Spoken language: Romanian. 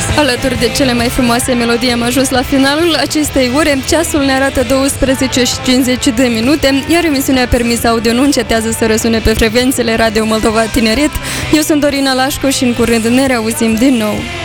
Alături de cele mai frumoase melodii am ajuns la finalul acestei ore. Ceasul ne arată 12:50, iar emisiunea Permis Audio nu încetează să răsune pe frecvențele Radio Moldova Tineret. Eu sunt Dorina Lașco și în curând ne reauzim din nou.